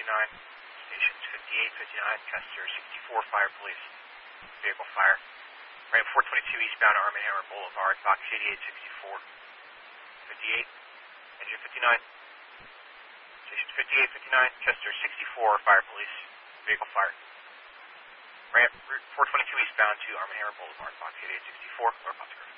Stations 58, 59, Chester 64, Fire Police. Vehicle fire. Ramp 422 eastbound Arm & Hammer Boulevard, box 8864. 58, engine 59. Stations 58, 59, Chester 64, Fire Police. Vehicle fire. Ramp 422 eastbound to Arm & Hammer Boulevard, box 8864, North Oscar.